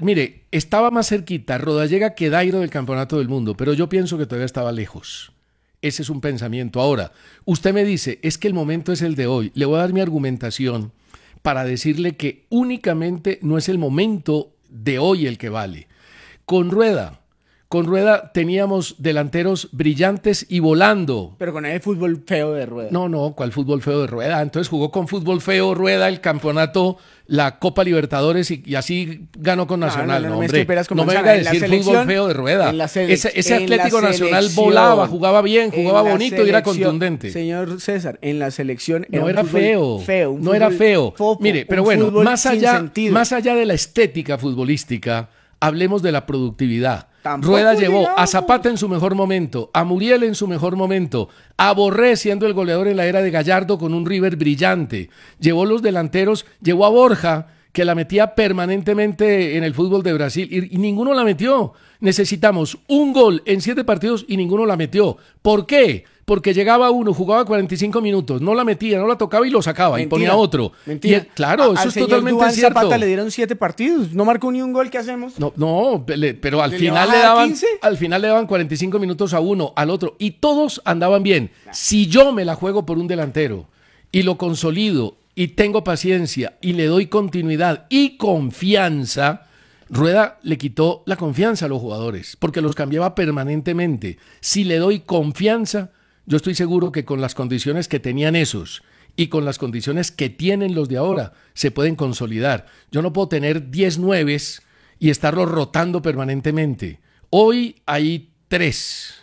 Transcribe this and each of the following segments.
mire, estaba más cerquita Rodallega que Dairo del campeonato del mundo, pero yo pienso que todavía estaba lejos. Ese es un pensamiento. Ahora, usted me dice, es que el momento es el de hoy. Le voy a dar mi argumentación para decirle que únicamente no es el momento de hoy el que vale. Con Rueda teníamos delanteros brillantes y volando. Pero con el fútbol feo de Rueda. No, ¿cuál fútbol feo de Rueda? Entonces jugó con fútbol feo Rueda el campeonato, la Copa Libertadores y así ganó con Nacional. No, hombre, no me venga a decir fútbol feo de Rueda. Ese Atlético Nacional volaba, jugaba bien, jugaba bonito y era contundente. Señor César, en la selección no era feo. No era feo. Mire, pero bueno, más allá de la estética futbolística, hablemos de la productividad. Tampoco Rueda llevó a Zapata en su mejor momento, a Muriel en su mejor momento, a Borré siendo el goleador en la era de Gallardo con un River brillante. Llevó los delanteros, llevó a Borja, que la metía permanentemente en el fútbol de Brasil y ninguno la metió. Necesitamos un gol en 7 partidos y ninguno la metió. ¿Por qué? Porque llegaba uno, jugaba 45 minutos, no la metía, no la tocaba y lo sacaba. Mentira, y ponía otro. Mentira. Claro, eso es totalmente Duván cierto. Zapata le dieron 7 partidos, no marcó ni un gol. ¿Qué hacemos? No, pero al final le daban 45 minutos a uno, al otro, y todos andaban bien. Si yo me la juego por un delantero y lo consolido y tengo paciencia y le doy continuidad y confianza, Rueda le quitó la confianza a los jugadores porque los cambiaba permanentemente. Si le doy confianza, yo estoy seguro que con las condiciones que tenían esos y con las condiciones que tienen los de ahora, se pueden consolidar. Yo no puedo tener 10 nueves y estarlos rotando permanentemente. Hoy hay 3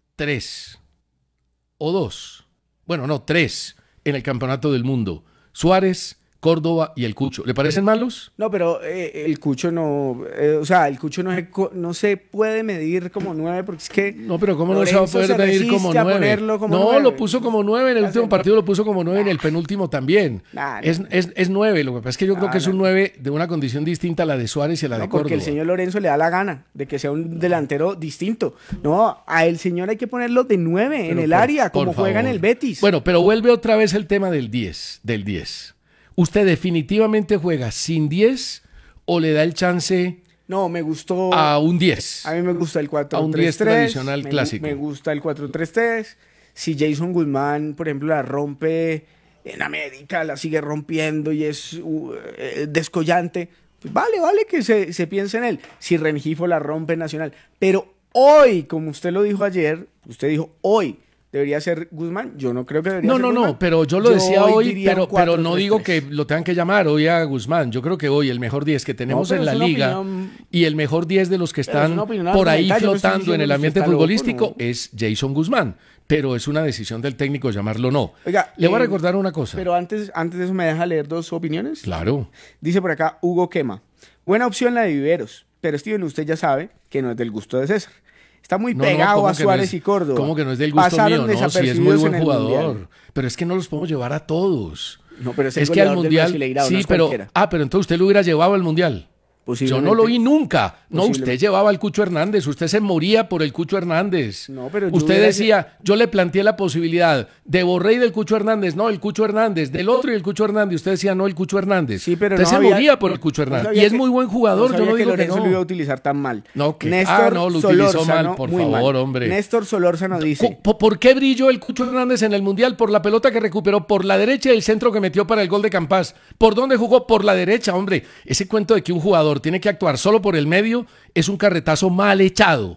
o 2, bueno, no, 3 en el campeonato del mundo. Suárez, Córdoba y el Cucho. ¿Le parecen malos? No, pero el Cucho no... o sea, el Cucho no se puede medir como 9 porque es que... No, pero ¿cómo no se va a poder medir como 9? No, 9. Lo puso como 9 en el último partido, lo puso como 9 en el penúltimo también. Es 9, lo que pasa es que yo creo que es un 9 de una condición distinta a la de Suárez y a la de Córdoba. Porque el señor Lorenzo le da la gana de que sea un delantero distinto. No, a el señor hay que ponerlo de 9 en el área, como juega en el Betis. Bueno, pero vuelve otra vez el tema del 10. ¿Usted definitivamente juega sin 10 o le da el chance? No, me gustó... A un 10. A mí me gusta el 4-3-3. A un 10 tradicional clásico. Me gusta el 4-3-3. Si Jason Guzmán, por ejemplo, la rompe en América, la sigue rompiendo y es descollante, pues vale que se piense en él. Si Rengifo la rompe en Nacional. Pero hoy, como usted lo dijo ayer, usted dijo hoy, ¿debería ser Guzmán? Yo no creo que debería ser Guzmán. No, pero yo lo decía hoy, pero no digo que lo tengan que llamar hoy a Guzmán. Yo creo que hoy el mejor 10 que tenemos en la liga y el mejor 10 de los que están por ahí flotando en el ambiente futbolístico es Jason Guzmán. Pero es una decisión del técnico llamarlo o no. Oiga, le voy a recordar una cosa. Pero antes de eso, ¿me deja leer 2 opiniones? Claro. Dice por acá Hugo Quema. Buena opción la de Viveros, pero Steven, usted ya sabe que no es del gusto de César. Está muy pegado a Suárez y Córdoba. ¿Cómo que no es del gusto mío? No, si es muy buen jugador. Pero es que no los podemos llevar a todos. No, pero es que al Mundial... Sí, no pero entonces usted lo hubiera llevado al Mundial. Yo no lo vi nunca. No, usted llevaba al Cucho Hernández. Usted se moría por el Cucho Hernández. No, pero usted decía, yo le planteé la posibilidad de Borré y del Cucho Hernández. No, el Cucho Hernández. Del otro y el Cucho Hernández. Usted decía, no, el Cucho Hernández. Sí, pero usted se moría por el Cucho Hernández. Y es muy buen jugador. Yo no digo que no. lo iba a utilizar tan mal. No, lo utilizó mal, por favor, hombre. Néstor Solórzano dice. ¿Por qué brilló el Cucho Hernández en el Mundial? Por la pelota que recuperó por la derecha y el centro que metió para el gol de Campas. ¿Por dónde jugó? Por la derecha, hombre. Ese cuento de que un jugador tiene que actuar solo por el medio es un carretazo mal echado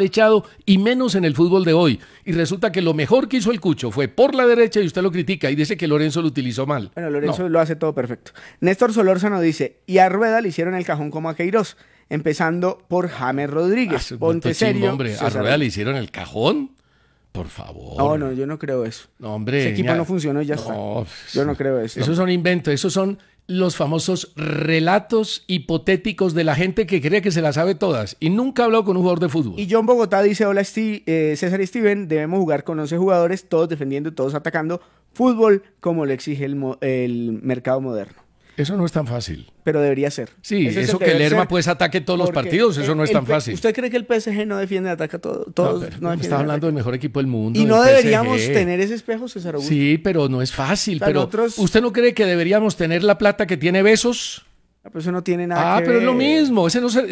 y menos en el fútbol de hoy. Y resulta que lo mejor que hizo el Cucho fue por la derecha y usted lo critica y dice que Lorenzo lo utilizó mal. Bueno, Lorenzo lo hace todo perfecto. Néstor Solórzano dice, y a Rueda le hicieron el cajón como a Queiroz, empezando por James Rodríguez. Ponte serio. Hombre, ¿a Rueda le hicieron el cajón? Por favor. No, yo no creo eso. No, hombre. Ese equipo no funcionó y ya está. Yo no creo eso. Esos son inventos, esos son los famosos relatos hipotéticos de la gente que cree que se las sabe todas y nunca ha hablado con un jugador de fútbol. Y John Bogotá dice, hola César y Steven, debemos jugar con 11 jugadores, todos defendiendo y todos atacando, fútbol como lo exige el mercado moderno. Eso no es tan fácil. Pero debería ser. Sí, eso que Lerma pues ataque todos los partidos, eso no es tan fácil. ¿Usted cree que el PSG no defiende, ataca todo? No, está hablando del mejor equipo del mundo. Y no deberíamos tener ese espejo, César Augusto. Sí, pero no es fácil. Pero ¿usted no cree que deberíamos tener la plata que tiene Besos? Pero eso no tiene nada que ver. Pero es lo mismo.